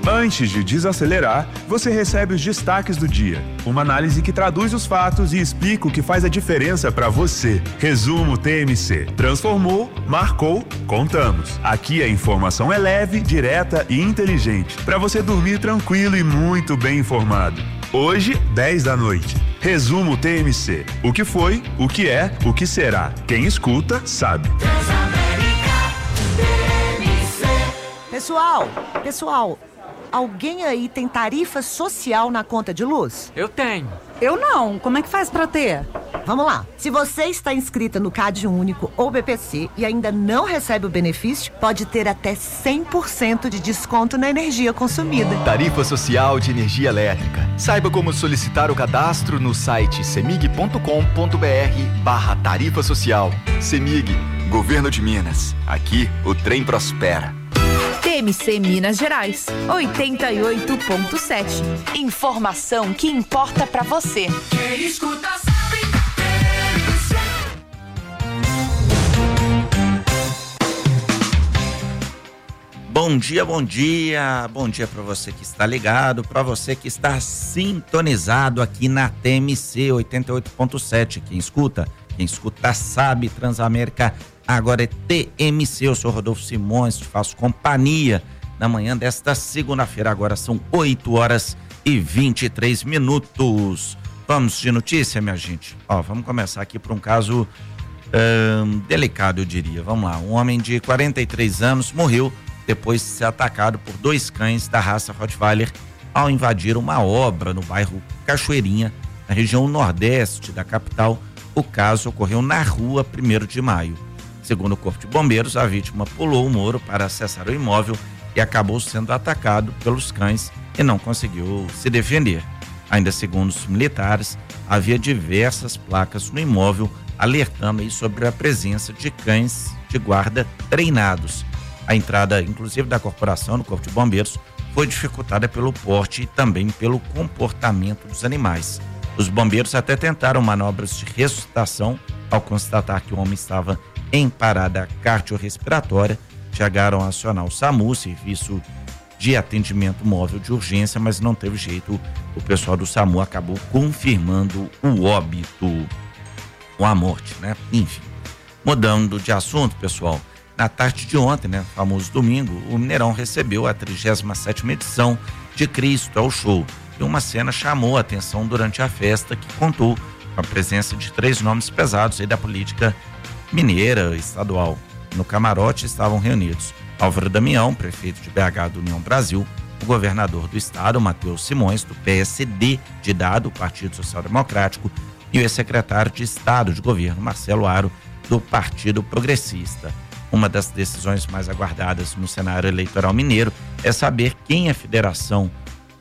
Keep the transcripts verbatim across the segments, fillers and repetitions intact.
Antes de desacelerar, você recebe os destaques do dia. Uma análise que traduz os fatos e explica o que faz a diferença para você. Resumo T M C. Transformou, marcou, contamos. Aqui a informação é leve, direta e inteligente, para você dormir tranquilo e muito bem informado. Hoje, dez da noite. Resumo T M C. O que foi, o que é, o que será. Quem escuta, sabe. Pessoal, pessoal, alguém aí tem tarifa social na conta de luz? Eu tenho. Eu não. Como é que faz pra ter? Vamos lá. Se você está inscrita no Cade Único ou B P C e ainda não recebe o benefício, pode ter até cem por cento de desconto na energia consumida. Tarifa Social de Energia Elétrica. Saiba como solicitar o cadastro no site semig ponto com ponto br barra tarifa social. Semig, Governo de Minas. Aqui o trem prospera. T M C Minas Gerais, oitenta e oito ponto sete. Informação que importa pra você. Quem escuta sabe. Bom dia, bom dia, bom dia para você que está ligado, para você que está sintonizado aqui na T M C oitenta e oito ponto sete. Quem escuta, quem escuta sabe, Transamérica agora é T M C. Eu sou Rodolfo Simões, te faço companhia na manhã desta segunda-feira. Agora são oito horas e vinte e três minutos. Vamos de notícia, minha gente? Ó, vamos começar aqui por um caso hum, delicado, eu diria. Vamos lá, um homem de quarenta e três anos morreu depois de ser atacado por dois cães da raça Rottweiler ao invadir uma obra no bairro Cachoeirinha, na região nordeste da capital. O caso ocorreu na rua primeiro de maio. Segundo o Corpo de Bombeiros, a vítima pulou o muro para acessar o imóvel e acabou sendo atacado pelos cães e não conseguiu se defender. Ainda segundo os militares, havia diversas placas no imóvel alertando aí sobre a presença de cães de guarda treinados. A entrada, inclusive, da corporação no Corpo de Bombeiros foi dificultada pelo porte e também pelo comportamento dos animais. Os bombeiros até tentaram manobras de ressuscitação ao constatar que o homem estava em parada cardiorrespiratória. Chegaram a acionar o SAMU, Serviço de Atendimento Móvel de Urgência, mas não teve jeito. O pessoal do SAMU acabou confirmando o óbito, ou a morte, né? Enfim, mudando de assunto, pessoal. Na tarde de ontem, né, famoso domingo, o Mineirão recebeu a trigésima sétima edição de Cristo ao Show. E uma cena chamou a atenção durante a festa, que contou com a presença de três nomes pesados aí da política mineira estadual. No camarote estavam reunidos Álvaro Damião, prefeito de B H do União Brasil, o governador do estado, Matheus Simões, do P S D de Dado, Partido Social Democrático, e o ex-secretário de Estado de Governo, Marcelo Aro, do Partido Progressista. Uma das decisões mais aguardadas no cenário eleitoral mineiro é saber quem a federação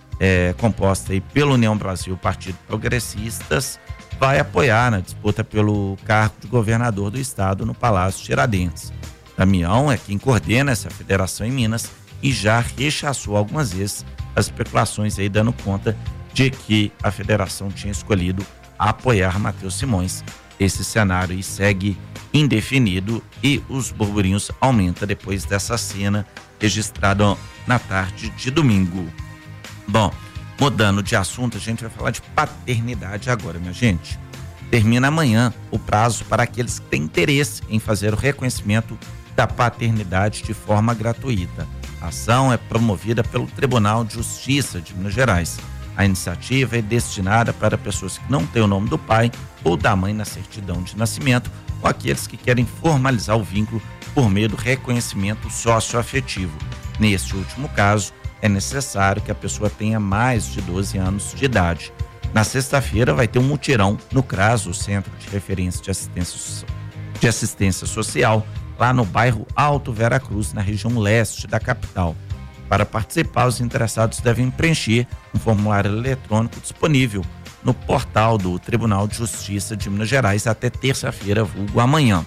é, composta aí pelo União Brasil, Partido Progressistas, vai apoiar na disputa pelo cargo de governador do estado no Palácio Tiradentes. Damião é quem coordena essa federação em Minas e já rechaçou algumas vezes as especulações aí, dando conta de que a federação tinha escolhido apoiar Matheus Simões. Esse cenário aí segue indefinido e os burburinhos aumentam depois dessa cena registrada na tarde de domingo. Bom, mudando de assunto, a gente vai falar de paternidade agora, minha gente. Termina amanhã o prazo para aqueles que têm interesse em fazer o reconhecimento da paternidade de forma gratuita. A ação é promovida pelo Tribunal de Justiça de Minas Gerais. A iniciativa é destinada para pessoas que não têm o nome do pai ou da mãe na certidão de nascimento, ou aqueles que querem formalizar o vínculo por meio do reconhecimento socioafetivo. Neste último caso, é necessário que a pessoa tenha mais de doze anos de idade. Na sexta-feira vai ter um mutirão no CRAS, o Centro de Referência de Assistência, de Assistência Social, lá no bairro Alto Vera Cruz, na região leste da capital. Para participar, os interessados devem preencher um formulário eletrônico disponível no portal do Tribunal de Justiça de Minas Gerais até terça-feira, vulgo amanhã.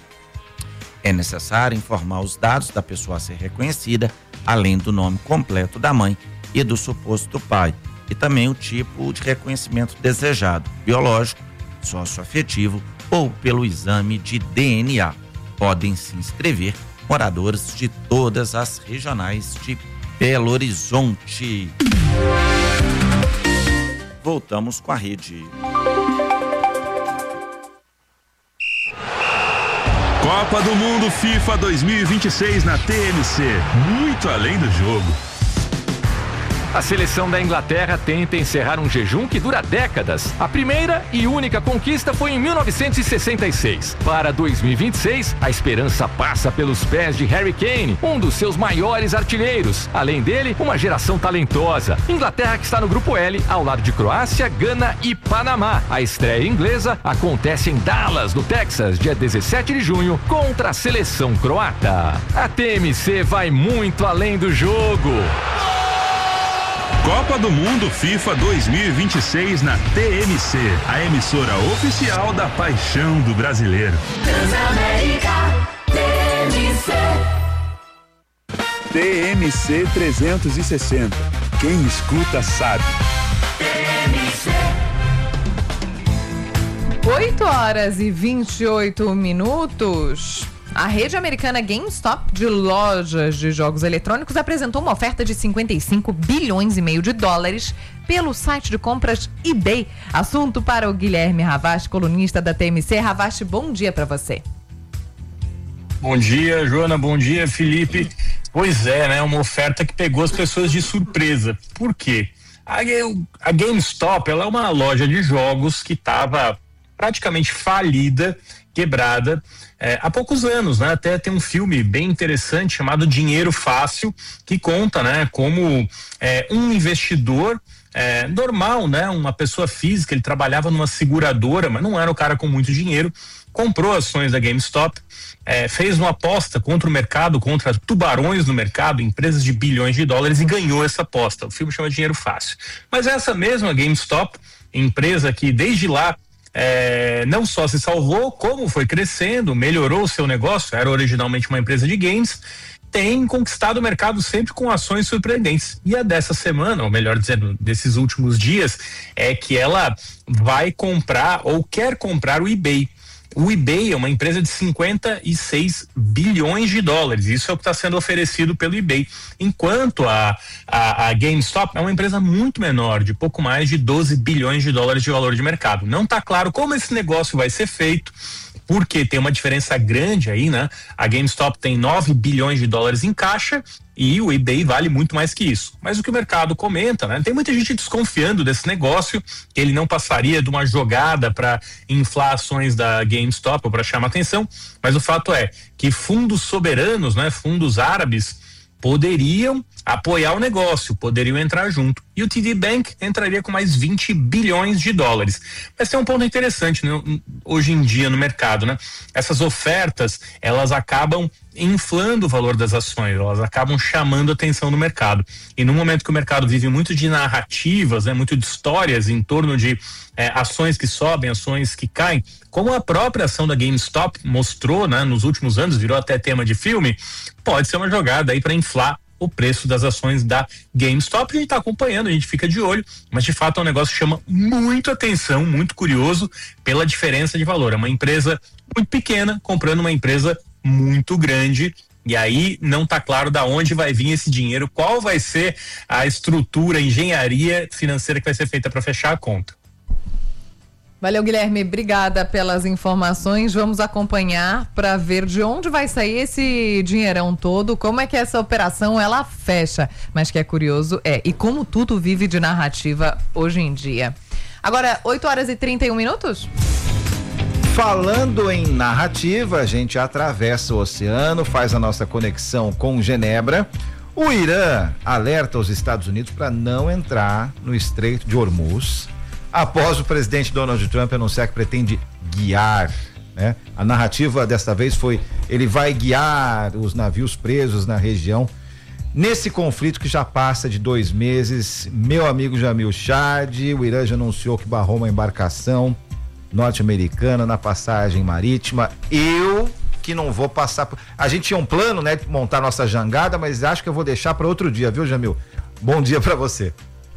É necessário informar os dados da pessoa a ser reconhecida, além do nome completo da mãe e do suposto pai, e também o tipo de reconhecimento desejado, biológico, socioafetivo ou pelo exame de D N A. Podem se inscrever moradores de todas as regionais de Belo Horizonte. Voltamos com a rede. Copa do Mundo FIFA dois mil e vinte e seis na T M C. Muito além do jogo. A seleção da Inglaterra tenta encerrar um jejum que dura décadas. A primeira e única conquista foi em mil novecentos e sessenta e seis. Para dois mil e vinte e seis, a esperança passa pelos pés de Harry Kane, um dos seus maiores artilheiros. Além dele, uma geração talentosa. Inglaterra que está no grupo L, ao lado de Croácia, Gana e Panamá. A estreia inglesa acontece em Dallas, no Texas, dia dezessete de junho, contra a seleção croata. A T M C vai muito além do jogo. Copa do Mundo FIFA dois mil e vinte e seis na T M C, a emissora oficial da paixão do brasileiro. Transamérica, T M C. T M C trezentos e sessenta. Quem escuta sabe. T M C. oito horas e vinte e oito minutos. A rede americana GameStop de lojas de jogos eletrônicos apresentou uma oferta de cinquenta e cinco bilhões e meio de dólares pelo site de compras eBay. Assunto para o Guilherme Ravast, colunista da T M C. Ravast, bom dia para você. Bom dia, Joana. Bom dia, Felipe. Pois é, né? Uma oferta que pegou as pessoas de surpresa. Por quê? A, a GameStop, ela é uma loja de jogos que estava praticamente falida, quebrada, é, há poucos anos, né? Até tem um filme bem interessante chamado Dinheiro Fácil, que conta, né, como é, um investidor é, normal, né, uma pessoa física, ele trabalhava numa seguradora, mas não era o cara com muito dinheiro, comprou ações da GameStop, é, fez uma aposta contra o mercado, contra tubarões no mercado, empresas de bilhões de dólares, e ganhou essa aposta. O filme chama Dinheiro Fácil. Mas essa mesma GameStop, empresa que desde lá É, não só se salvou, como foi crescendo, melhorou o seu negócio, era originalmente uma empresa de games, tem conquistado o mercado sempre com ações surpreendentes. E a dessa semana, ou melhor dizendo, desses últimos dias, é que ela vai comprar ou quer comprar o eBay. O eBay é uma empresa de cinquenta e seis bilhões de dólares. Isso é o que está sendo oferecido pelo eBay. Enquanto a, a, a GameStop é uma empresa muito menor, de pouco mais de doze bilhões de dólares de valor de mercado. Não está claro como esse negócio vai ser feito, porque tem uma diferença grande aí, né? A GameStop tem nove bilhões de dólares em caixa e o eBay vale muito mais que isso. Mas o que o mercado comenta, né? Tem muita gente desconfiando desse negócio, que ele não passaria de uma jogada para inflar ações da GameStop ou para chamar atenção, mas o fato é que fundos soberanos, né? Fundos árabes poderiam apoiar o negócio, poderiam entrar junto. E o T D Bank entraria com mais vinte bilhões de dólares. Mas tem um ponto interessante, né, hoje em dia no mercado, né? Essas ofertas, elas acabam inflando o valor das ações, elas acabam chamando a atenção do mercado. E no momento que o mercado vive muito de narrativas, né, muito de histórias em torno de é, ações que sobem, ações que caem, como a própria ação da GameStop mostrou, né, nos últimos anos, virou até tema de filme, pode ser uma jogada aí para inflar o preço das ações da GameStop. A gente está acompanhando, a gente fica de olho, mas de fato é um negócio que chama muito atenção, muito curioso pela diferença de valor. É uma empresa muito pequena comprando uma empresa muito grande, e aí não está claro da onde vai vir esse dinheiro, qual vai ser a estrutura, a engenharia financeira que vai ser feita para fechar a conta. Valeu, Guilherme, obrigada pelas informações. Vamos acompanhar para ver de onde vai sair esse dinheirão todo, como é que essa operação ela fecha. Mas que é curioso é, e como tudo vive de narrativa hoje em dia. Agora, oito horas e trinta e um minutos? Falando em narrativa, a gente atravessa o oceano, faz a nossa conexão com Genebra. O Irã alerta os Estados Unidos para não entrar no Estreito de Hormuz, após o presidente Donald Trump anunciar que pretende guiar, né? A narrativa desta vez foi: ele vai guiar os navios presos na região nesse conflito que já passa de dois meses. Meu amigo Jamil Chad, o Irã já anunciou que barrou uma embarcação norte-americana na passagem marítima. Eu que não vou passar por... A gente tinha um plano, né, de montar nossa jangada, mas acho que eu vou deixar para outro dia, viu, Jamil? Bom dia para você.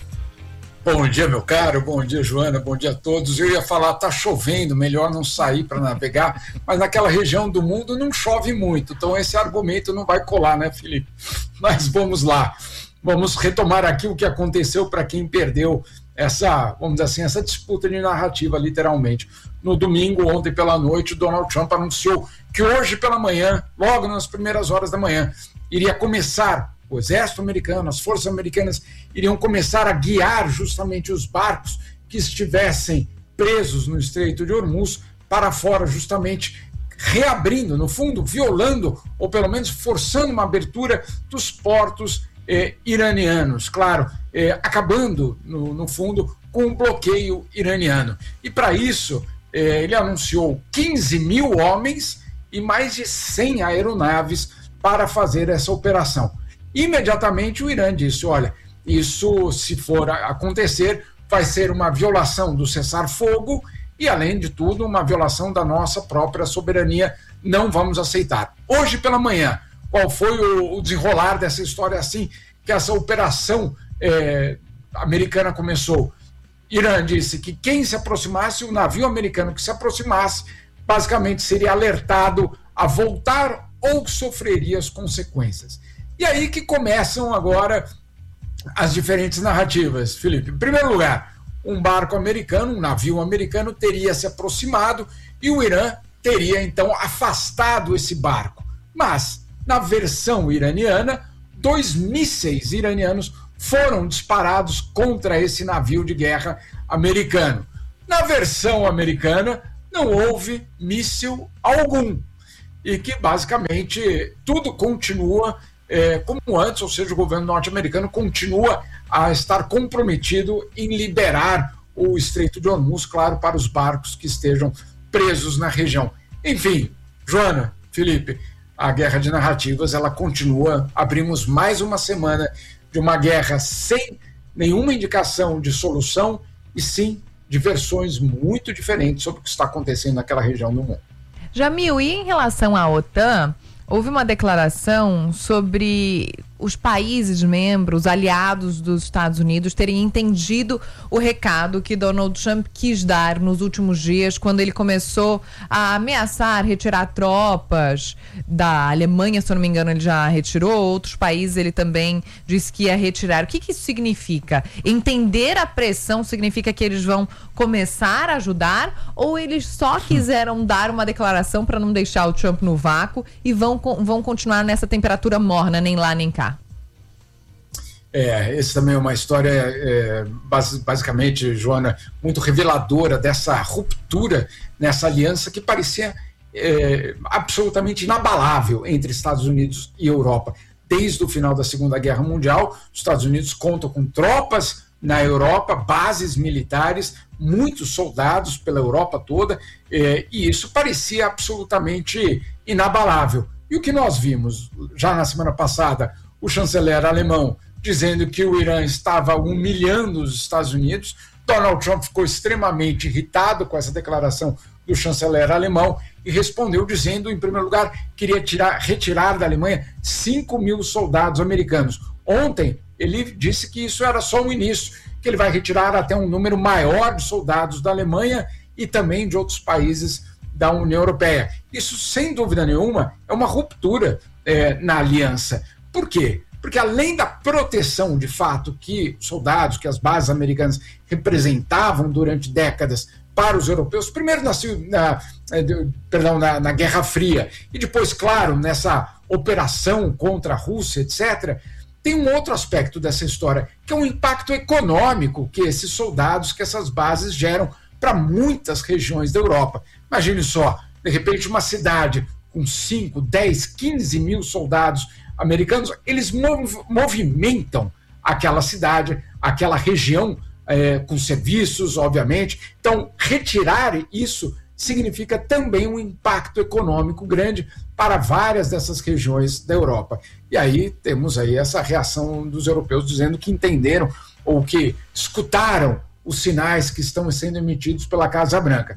Bom dia, meu caro, bom dia, Joana, bom dia a todos. Eu ia falar, tá chovendo, melhor não sair para navegar, mas naquela região do mundo não chove muito, então esse argumento não vai colar, né, Felipe? Mas vamos lá. vamos retomar aqui o que aconteceu para quem perdeu essa, vamos dizer assim, essa disputa de narrativa, literalmente. No domingo, ontem pela noite, o Donald Trump anunciou que hoje pela manhã, logo nas primeiras horas da manhã, iria começar, o exército americano, as forças americanas iriam começar a guiar justamente os barcos que estivessem presos no Estreito de Hormuz para fora, justamente reabrindo, no fundo, violando, ou pelo menos forçando uma abertura dos portos eh, iranianos, claro, eh, acabando, no, no fundo, com o bloqueio iraniano. E para isso, eh, ele anunciou quinze mil homens e mais de cem aeronaves para fazer essa operação. Imediatamente o Irã disse, olha, isso, se for acontecer, vai ser uma violação do cessar-fogo e, além de tudo, uma violação da nossa própria soberania. Não vamos aceitar. Hoje pela manhã, qual foi o, o desenrolar dessa história assim, que essa operação é, americana começou? Irã disse que quem se aproximasse, o navio americano que se aproximasse, basicamente seria alertado a voltar ou sofreria as consequências. E aí que começam agora as diferentes narrativas, Felipe. Em primeiro lugar, um barco americano, um navio americano teria se aproximado e o Irã teria então afastado esse barco. Mas, na versão iraniana, dois mísseis iranianos foram disparados contra esse navio de guerra americano. Na versão americana, não houve míssil algum. E que, basicamente, tudo continua é, como antes, ou seja, o governo norte-americano continua a estar comprometido em liberar o Estreito de Hormuz, claro, para os barcos que estejam presos na região. Enfim, Joana, Felipe, a guerra de narrativas, ela continua. Abrimos mais uma semana de uma guerra sem nenhuma indicação de solução e sim de versões muito diferentes sobre o que está acontecendo naquela região do mundo. Jamil, e em relação à OTAN, houve uma declaração sobre os países membros, aliados dos Estados Unidos, terem entendido o recado que Donald Trump quis dar nos últimos dias, quando ele começou a ameaçar retirar tropas da Alemanha, se eu não me engano, ele já retirou, outros países ele também disse que ia retirar. O que que isso significa? Entender a pressão significa que eles vão começar a ajudar, ou eles só quiseram dar uma declaração para não deixar o Trump no vácuo e vão, vão continuar nessa temperatura morna, nem lá nem cá? É, esse também é uma história, é, basicamente, Joana, muito reveladora dessa ruptura nessa aliança que parecia é, absolutamente inabalável entre Estados Unidos e Europa. Desde o final da Segunda Guerra Mundial, os Estados Unidos contam com tropas na Europa, bases militares, muitos soldados pela Europa toda, é, e isso parecia absolutamente inabalável. E o que nós vimos já na semana passada, o chanceler alemão dizendo que o Irã estava humilhando os Estados Unidos. Donald Trump ficou extremamente irritado com essa declaração do chanceler alemão e respondeu dizendo, em primeiro lugar, que queria tirar, retirar da Alemanha cinco mil soldados americanos. Ontem, ele disse que isso era só o início, que ele vai retirar até um número maior de soldados da Alemanha e também de outros países da União Europeia. Isso, sem dúvida nenhuma, é uma ruptura é, na aliança. Por quê? Porque além da proteção, de fato, que soldados, que as bases americanas representavam durante décadas para os europeus, primeiro na, na, perdão, na, na Guerra Fria, e depois, claro, nessa operação contra a Rússia, etcétera, tem um outro aspecto dessa história, que é um impacto econômico que esses soldados, que essas bases geram para muitas regiões da Europa. Imagine só, de repente uma cidade com cinco, dez, quinze mil soldados americanos, eles mov- movimentam aquela cidade, aquela região, é, com serviços, obviamente. Então, retirar isso significa também um impacto econômico grande para várias dessas regiões da Europa. E aí temos aí essa reação dos europeus dizendo que entenderam ou que escutaram os sinais que estão sendo emitidos pela Casa Branca.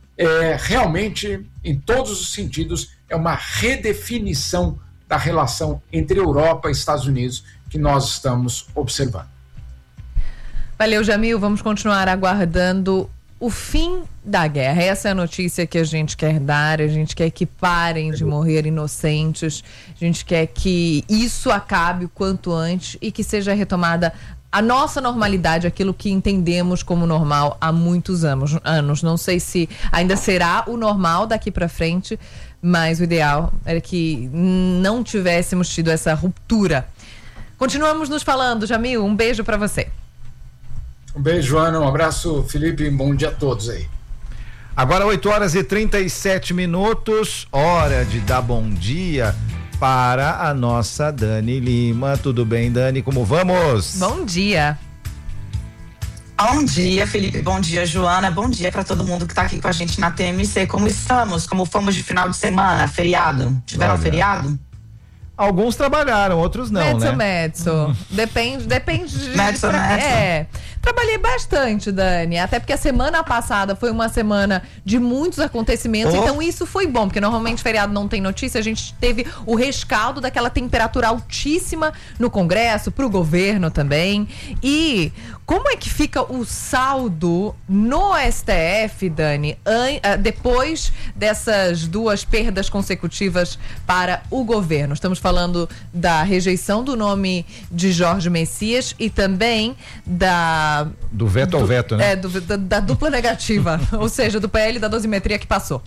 É, realmente, em todos os sentidos, é uma redefinição da relação entre Europa e Estados Unidos que nós estamos observando. Valeu, Jamil. Vamos continuar aguardando o fim da guerra. Essa é a notícia que a gente quer dar. A gente quer que parem de morrer inocentes. A gente quer que isso acabe o quanto antes e que seja retomada a nossa normalidade, aquilo que entendemos como normal há muitos anos. anos. Não sei se ainda será o normal daqui para frente, mas o ideal era que não tivéssemos tido essa ruptura. Continuamos nos falando, Jamil. Um beijo para você. Um beijo, Joana, um abraço, Felipe, bom dia a todos aí. Agora oito horas e trinta e sete minutos, hora de dar bom dia para a nossa Dani Lima. Tudo bem, Dani? Como vamos? Bom dia. Bom dia, Felipe, bom dia, Joana, bom dia para todo mundo que está aqui com a gente na T M C. Como estamos? Como fomos de final de semana? Feriado? Tiveram Olha, feriado? Alguns trabalharam, outros não, Medso, né? Medso. Hum. Depende, depende de... Medso, tra... Medso. É. Trabalhei bastante, Dani, até porque a semana passada foi uma semana de muitos acontecimentos, oh. então isso foi bom, porque normalmente feriado não tem notícia, a gente teve o rescaldo daquela temperatura altíssima no Congresso, pro governo também. E como é que fica o saldo no S T F, Dani, depois dessas duas perdas consecutivas para o governo? Estamos falando da rejeição do nome de Jorge Messias e também da Do veto ao veto, né? É, do, da, da dupla negativa, ou seja, do P L da dosimetria que passou.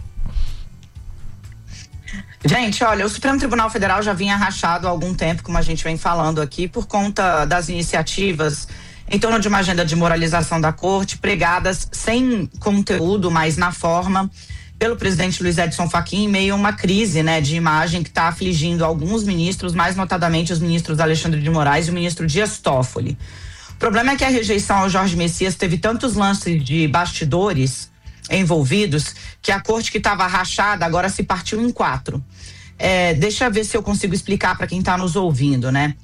Gente, olha, o Supremo Tribunal Federal já vinha rachado há algum tempo, como a gente vem falando aqui, por conta das iniciativas em torno de uma agenda de moralização da corte, pregadas sem conteúdo, mas na forma, pelo presidente Luiz Edson Fachin, em meio a uma crise, né, de imagem que está afligindo alguns ministros, mais notadamente os ministros Alexandre de Moraes e o ministro Dias Toffoli. O problema é que a rejeição ao Jorge Messias teve tantos lances de bastidores envolvidos que a corte que estava rachada agora se partiu em quatro. É, deixa eu ver se eu consigo explicar para quem está nos ouvindo, né?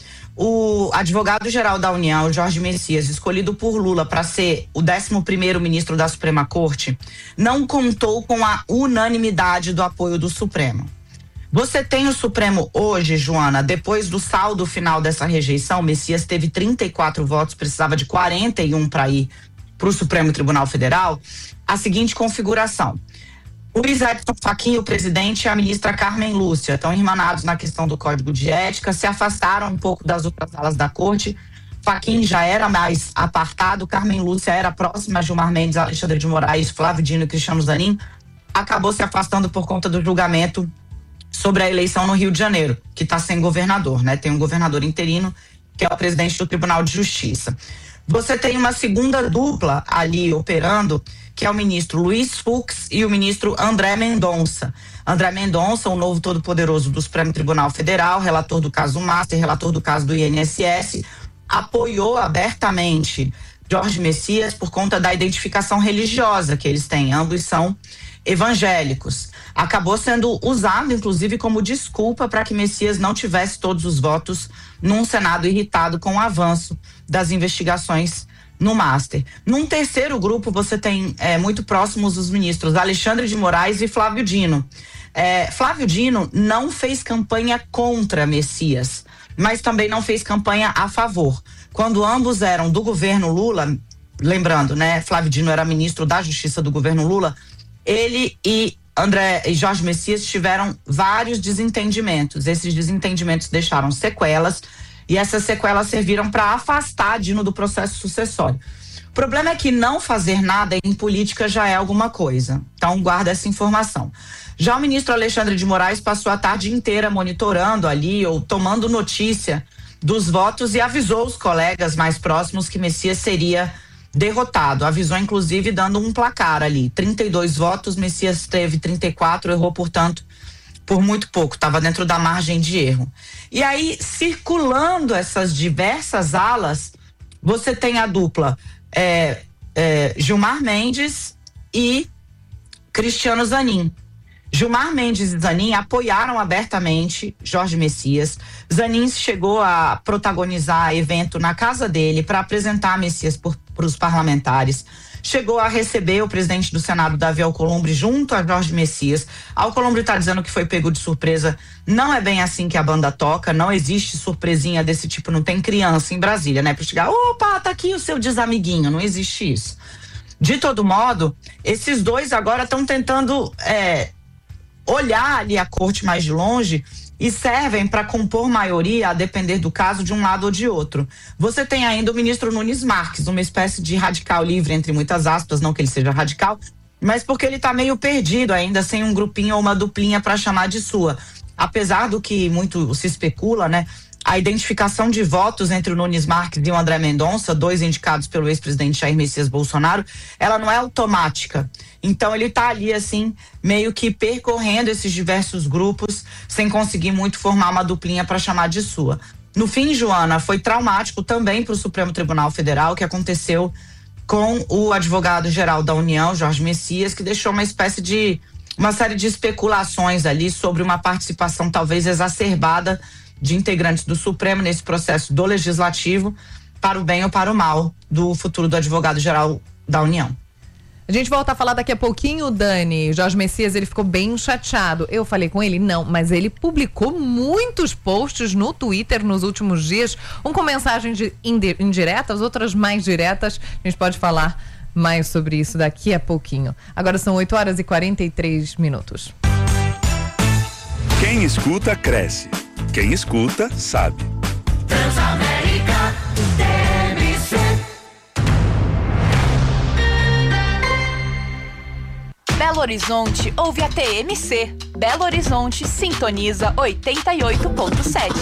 O advogado-geral da União, Jorge Messias, escolhido por Lula para ser o décimo primeiro ministro da Suprema Corte, não contou com a unanimidade do apoio do Supremo. Você tem o Supremo hoje, Joana, depois do saldo final dessa rejeição, Messias teve trinta e quatro votos, precisava de quarenta e um para ir para o Supremo Tribunal Federal, a seguinte configuração. Luiz Edson Fachin, o presidente, e a ministra Carmen Lúcia estão irmanados na questão do Código de Ética, se afastaram um pouco das outras salas da corte. Fachin já era mais apartado, Carmen Lúcia era próxima a Gilmar Mendes, Alexandre de Moraes, Flávio Dino e Cristiano Zanin, acabou se afastando por conta do julgamento sobre a eleição no Rio de Janeiro, que está sem governador, né? Tem um governador interino, que é o presidente do Tribunal de Justiça. Você tem uma segunda dupla ali operando, que é o ministro Luiz Fux e o ministro André Mendonça. André Mendonça, o novo todo-poderoso do Supremo Tribunal Federal, relator do caso Master, relator do caso do I N S S, apoiou abertamente Jorge Messias por conta da identificação religiosa que eles têm. Ambos são evangélicos. Acabou sendo usado, inclusive, como desculpa para que Messias não tivesse todos os votos num Senado irritado com o avanço das investigações no Master. Num terceiro grupo, você tem é, muito próximos os ministros Alexandre de Moraes e Flávio Dino. É, Flávio Dino não fez campanha contra Messias, mas também não fez campanha a favor. Quando ambos eram do governo Lula, lembrando, né, Flávio Dino era ministro da Justiça do governo Lula, ele e André e Jorge Messias tiveram vários desentendimentos. Esses desentendimentos deixaram sequelas e essas sequelas serviram para afastar Dino do processo sucessório. O problema é que não fazer nada em política já é alguma coisa. Então guarda essa informação. Já o ministro Alexandre de Moraes passou a tarde inteira monitorando ali ou tomando notícia dos votos e avisou os colegas mais próximos que Messias seria derrotado. Avisou, inclusive, dando um placar ali. trinta e dois votos, Messias teve trinta e quatro, errou, portanto, por muito pouco. Estava dentro da margem de erro. E aí, circulando essas diversas alas, você tem a dupla é, é, Gilmar Mendes e Cristiano Zanin. Gilmar Mendes e Zanin apoiaram abertamente Jorge Messias. Zanin chegou a protagonizar evento na casa dele para apresentar Messias para os parlamentares. Chegou a receber o presidente do Senado, Davi Alcolumbre, junto a Jorge Messias. Alcolumbre está dizendo que foi pego de surpresa. Não é bem assim que a banda toca, não existe surpresinha desse tipo, não tem criança em Brasília, né? Para chegar, opa, tá aqui o seu desamiguinho, não existe isso. De todo modo, esses dois agora estão tentando é, olhar ali a corte mais de longe e servem para compor maioria, a depender do caso, de um lado ou de outro. Você tem ainda o ministro Nunes Marques, uma espécie de radical livre, entre muitas aspas, não que ele seja radical, mas porque ele está meio perdido ainda, sem um grupinho ou uma duplinha para chamar de sua. Apesar do que muito se especula, né? A identificação de votos entre o Nunes Marques e o André Mendonça, dois indicados pelo ex-presidente Jair Messias Bolsonaro, ela não é automática. Então ele está ali assim, meio que percorrendo esses diversos grupos, sem conseguir muito formar uma duplinha para chamar de sua. No fim, Joana, foi traumático também para o Supremo Tribunal Federal, que aconteceu com o advogado-geral da União, Jorge Messias, que deixou uma espécie de, uma série de especulações ali sobre uma participação talvez exacerbada de integrantes do Supremo nesse processo do Legislativo, para o bem ou para o mal do futuro do advogado-geral da União. A gente volta a falar daqui a pouquinho, Dani. Jorge Messias, ele ficou bem chateado. Eu falei com ele? Não, mas ele publicou muitos posts no Twitter nos últimos dias, um com mensagens de indiretas, outras mais diretas. A gente pode falar mais sobre isso daqui a pouquinho. Agora são oito horas e quarenta e três minutos. Quem escuta, cresce. Quem escuta, sabe. Transamérica T M C. Belo Horizonte ouve a T M C. Belo Horizonte sintoniza oitenta e oito ponto sete.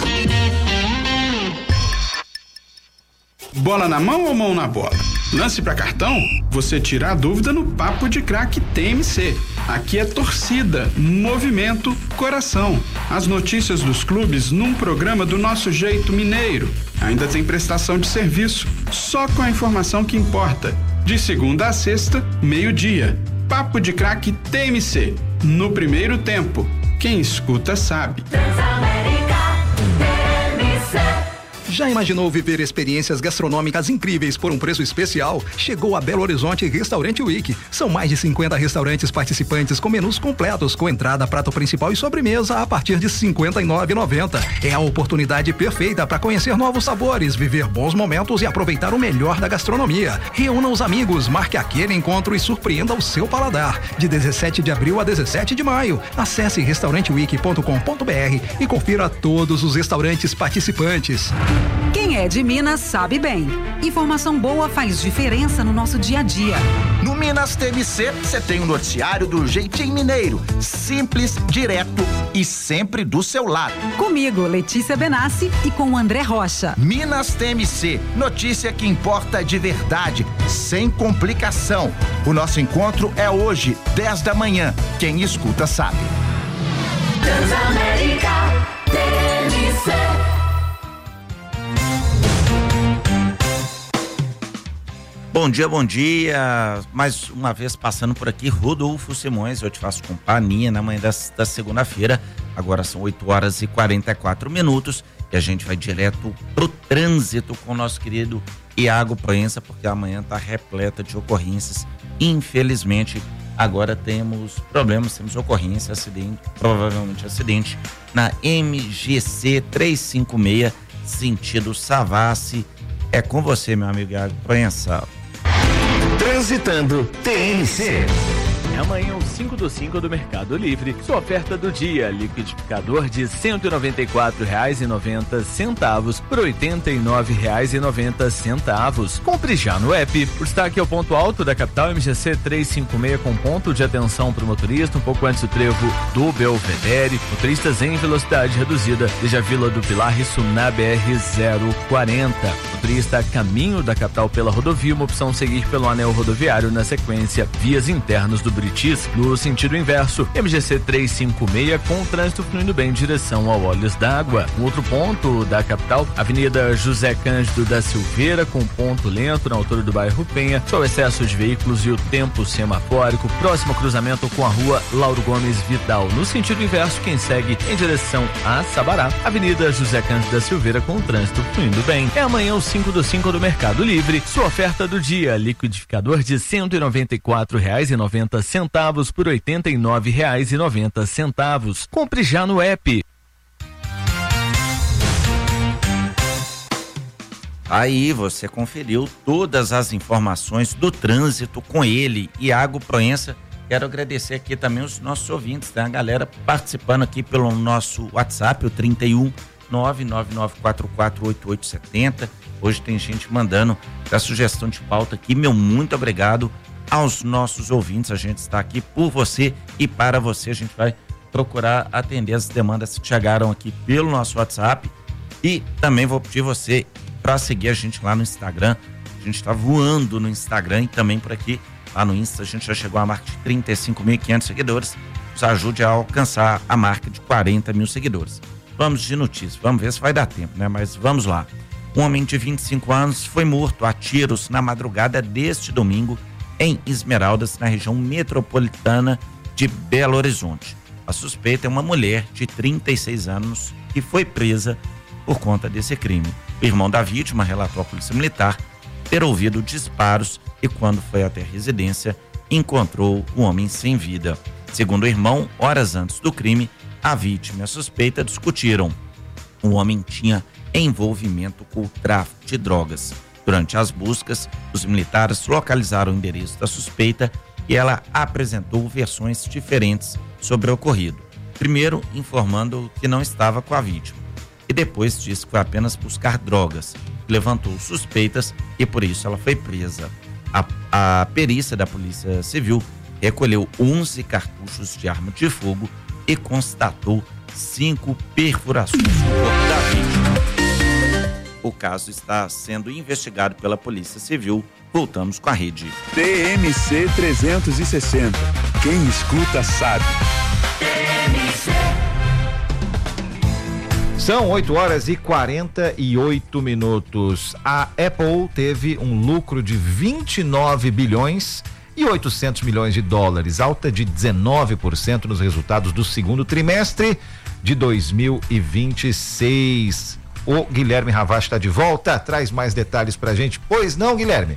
Bola na mão ou mão na bola? Lance pra cartão? Você tira a dúvida no Papo de Craque T M C. Aqui é torcida, movimento, coração. As notícias dos clubes num programa do nosso jeito mineiro. Ainda tem prestação de serviço, só com a informação que importa. De segunda a sexta, meio-dia. Papo de Craque T M C. No primeiro tempo, quem escuta sabe. Transamérica T M C. Já imaginou viver experiências gastronômicas incríveis por um preço especial? Chegou a Belo Horizonte Restaurante Week. São mais de cinquenta restaurantes participantes com menus completos, com entrada, prato principal e sobremesa a partir de cinquenta e nove reais e noventa centavos. É a oportunidade perfeita para conhecer novos sabores, viver bons momentos e aproveitar o melhor da gastronomia. Reúna os amigos, marque aquele encontro e surpreenda o seu paladar. De dezessete de abril a dezessete de maio. Acesse restaurante week ponto com ponto b r e confira todos os restaurantes participantes. Quem é de Minas sabe bem. Informação boa faz diferença no nosso dia a dia. No Minas T M C, você tem um noticiário do jeitinho mineiro. Simples, direto e sempre do seu lado. Comigo, Letícia Benassi, e com o André Rocha. Minas T M C, notícia que importa de verdade, sem complicação. O nosso encontro é hoje, dez da manhã. Quem escuta sabe. Transamérica T M C. Bom dia, bom dia. Mais uma vez passando por aqui, Rodolfo Simões. Eu te faço companhia na manhã da, da segunda-feira. Agora são oito horas e quarenta e quatro minutos e a gente vai direto pro trânsito com o nosso querido Iago Proença, porque amanhã tá repleta de ocorrências. Infelizmente, agora temos problemas, temos ocorrência, acidente, provavelmente acidente, na M G C trezentos e cinquenta e seis, sentido Savassi. É com você, meu amigo Iago Proença. Transitando T M C. É amanhã o cinco do cinco do Mercado Livre. Sua oferta do dia, liquidificador de cento e noventa e quatro reais e noventa centavos por oitenta e nove reais e noventa centavos. Compre já no app. O destaque é o ponto alto da capital, M G C trezentos e cinquenta e seis, com ponto de atenção para o motorista, um pouco antes do trevo do Belvedere. Motoristas em velocidade reduzida, desde a Vila do Pilar, isso na B R zero quarenta. Motorista a caminho da capital pela rodovia, uma opção seguir pelo anel rodoviário, na sequência, vias internas do Britis. No sentido inverso, M G C trezentos e cinquenta e seis, com o trânsito fluindo bem em direção ao Olhos d'Água. Um outro ponto da capital, Avenida José Cândido da Silveira, com ponto lento na altura do bairro Penha, só o excesso de veículos e o tempo semafórico, próximo ao cruzamento com a rua Lauro Gomes Vidal. No sentido inverso, quem segue em direção a Sabará, Avenida José Cândido da Silveira, com o trânsito fluindo bem. É amanhã o cinco do cinco do Mercado Livre. Sua oferta do dia, liquidificador de cento e noventa e quatro reais e noventa centavos por oitenta e nove reais e noventa centavos. Compre já no app. Aí você conferiu todas as informações do trânsito com ele, Iago Proença. Quero agradecer aqui também os nossos ouvintes, tá? A galera participando aqui pelo nosso WhatsApp, o trinta e um, nove nove nove quatro quatro oito oito sete zero. Hoje tem gente mandando a sugestão de pauta aqui. Meu muito obrigado aos nossos ouvintes. A gente está aqui por você e para você. A gente vai procurar atender as demandas que chegaram aqui pelo nosso WhatsApp. E também vou pedir você para seguir a gente lá no Instagram. A gente está voando no Instagram e também por aqui. Lá no Insta a gente já chegou à marca de trinta e cinco mil e quinhentos seguidores. Nos ajude a alcançar a marca de quarenta mil seguidores. Vamos de notícias, vamos ver se vai dar tempo, né? Mas vamos lá. Um homem de vinte e cinco anos foi morto a tiros na madrugada deste domingo em Esmeraldas, na região metropolitana de Belo Horizonte. A suspeita é uma mulher de trinta e seis anos que foi presa por conta desse crime. O irmão da vítima relatou à polícia militar ter ouvido disparos e, quando foi até a residência, encontrou o homem sem vida. Segundo o irmão, horas antes do crime, a vítima e a suspeita discutiram. O homem tinha envolvimento com o tráfico de drogas. Durante as buscas, os militares localizaram o endereço da suspeita e ela apresentou versões diferentes sobre o ocorrido. Primeiro, informando que não estava com a vítima, e depois disse que foi apenas buscar drogas. Levantou suspeitas e por isso ela foi presa. A, a perícia da Polícia Civil recolheu onze cartuchos de arma de fogo e constatou cinco perfurações no corpo da vítima. O caso está sendo investigado pela Polícia Civil. Voltamos com a rede. T M C trezentos e sessenta. Quem escuta sabe. T M C. São oito horas e quarenta e oito minutos. A Apple teve um lucro de vinte e nove bilhões e oitocentos milhões de dólares, alta de dezenove por cento nos resultados do segundo trimestre de dois mil e vinte e seis. O Guilherme Ravache está de volta, traz mais detalhes pra gente. Pois não, Guilherme?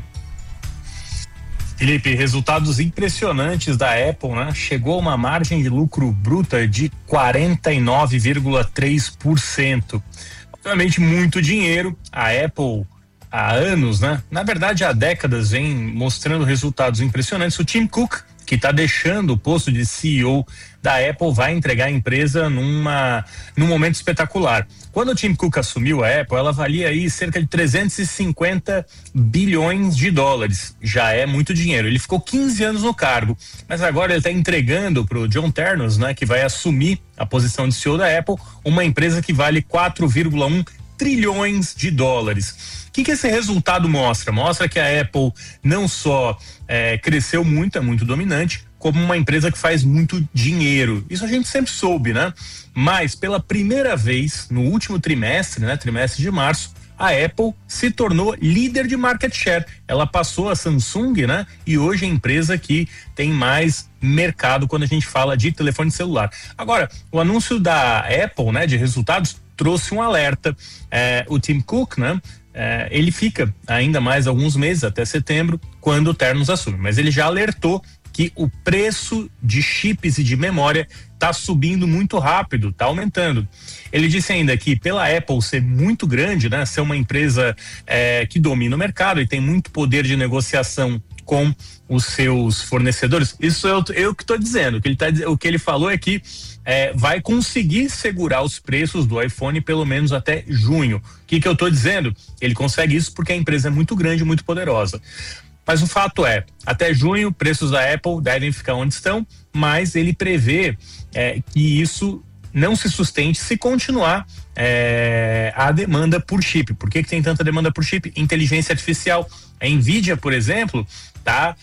Felipe, resultados impressionantes da Apple, né? Chegou a uma margem de lucro bruta de quarenta e nove vírgula três por cento. Obviamente muito dinheiro. A Apple há anos, né? Na verdade há décadas vem mostrando resultados impressionantes. O Tim Cook, que está deixando o posto de C E O da Apple, vai entregar a empresa numa, num momento espetacular. Quando o Tim Cook assumiu a Apple, ela valia aí cerca de trezentos e cinquenta bilhões de dólares. Já é muito dinheiro. Ele ficou quinze anos no cargo, mas agora ele está entregando para o John Ternus, né, que vai assumir a posição de C E O da Apple, uma empresa que vale quatro vírgula um trilhões de dólares. O que, que esse resultado mostra? Mostra que a Apple não só é, cresceu muito, é muito dominante, como uma empresa que faz muito dinheiro. Isso a gente sempre soube, né? Mas pela primeira vez no último trimestre, né, trimestre de março, a Apple se tornou líder de market share. Ela passou a Samsung, né? E hoje é a empresa que tem mais mercado quando a gente fala de telefone celular. Agora, o anúncio da Apple, né, de resultados, trouxe um alerta. É, o Tim Cook, né? É, ele fica ainda mais alguns meses, até setembro, quando o Ternus assume. Mas ele já alertou que o preço de chips e de memória está subindo muito rápido, está aumentando. Ele disse ainda que pela Apple ser muito grande, né, ser uma empresa é, que domina o mercado e tem muito poder de negociação com os seus fornecedores, isso eu, eu que estou dizendo. O que ele, tá, o que ele falou é que é, vai conseguir segurar os preços do iPhone pelo menos até junho. O que, que eu estou dizendo? Ele consegue isso porque a empresa é muito grande, muito poderosa. Mas o fato é, até junho, preços da Apple devem ficar onde estão, mas ele prevê é, que isso não se sustente se continuar é, a demanda por chip. Por que, que tem tanta demanda por chip? Inteligência artificial. A Nvidia, por exemplo, está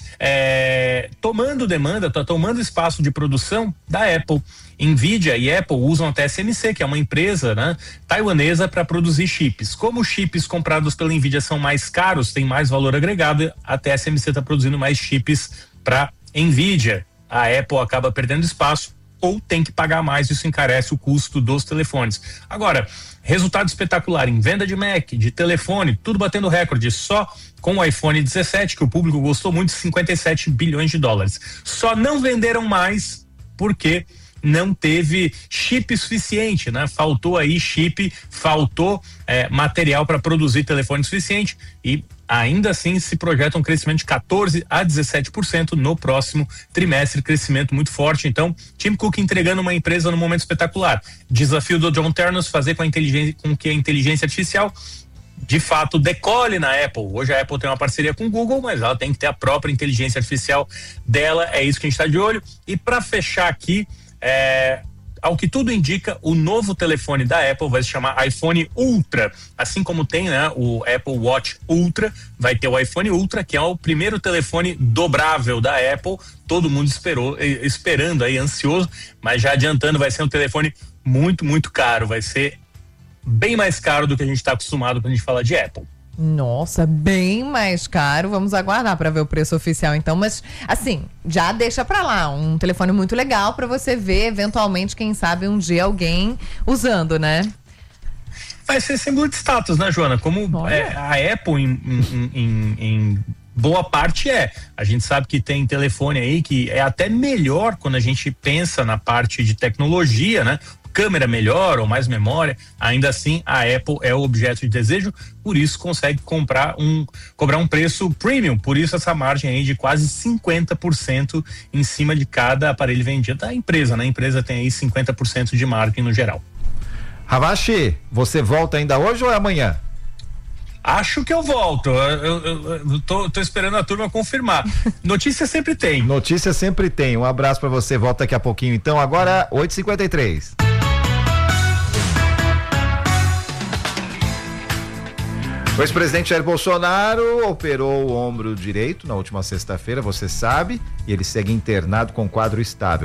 é, tomando demanda, está tomando espaço de produção da Apple. Nvidia e Apple usam a T S M C, que é uma empresa, né, taiwanesa, para produzir chips. Como os chips comprados pela Nvidia são mais caros, tem mais valor agregado, a T S M C está produzindo mais chips para Nvidia. A Apple acaba perdendo espaço ou tem que pagar mais, isso encarece o custo dos telefones. Agora, resultado espetacular em venda de Mac, de telefone, tudo batendo recorde, só com o iPhone dezessete, que o público gostou muito, cinquenta e sete bilhões de dólares. Só não venderam mais porque não teve chip suficiente, né? Faltou aí chip, faltou é, material para produzir telefone suficiente e ainda assim se projeta um crescimento de quatorze a dezessete por cento no próximo trimestre, crescimento muito forte. Então, Tim Cook entregando uma empresa num momento espetacular. Desafio do John Ternos fazer com, a inteligência, com que a inteligência artificial de fato decole na Apple. Hoje a Apple tem uma parceria com o Google, mas ela tem que ter a própria inteligência artificial dela, é isso que a gente está de olho. E para fechar aqui, é, ao que tudo indica, o novo telefone da Apple vai se chamar iPhone Ultra, assim como tem, né, o Apple Watch Ultra, vai ter o iPhone Ultra, que é o primeiro telefone dobrável da Apple. Todo mundo esperou, esperando aí, ansioso, mas já adiantando, vai ser um telefone muito, muito caro, vai ser bem mais caro do que a gente está acostumado quando a gente fala de Apple. Nossa, bem mais caro. Vamos aguardar para ver o preço oficial então, mas assim, já deixa para lá, um telefone muito legal para você ver eventualmente, quem sabe um dia alguém usando, né? Vai ser símbolo de status, né, Joana? Como é, a Apple em, em, em, em boa parte é. A gente sabe que tem telefone aí que é até melhor quando a gente pensa na parte de tecnologia, né? Câmera melhor ou mais memória, ainda assim a Apple é o objeto de desejo, por isso consegue comprar um, cobrar um preço premium, por isso essa margem aí de quase cinquenta por cento em cima de cada aparelho vendido da empresa, né? A empresa tem aí cinquenta por cento de margem no geral. Ravache, você volta ainda hoje ou é amanhã? Acho que eu volto, eu, eu, eu tô, tô esperando a turma confirmar. Notícia sempre tem. Notícia sempre tem, um abraço pra você, volta daqui a pouquinho então, agora oito e cinquenta e três. O ex-presidente Jair Bolsonaro operou o ombro direito na última sexta-feira, você sabe, e ele segue internado com quadro estável.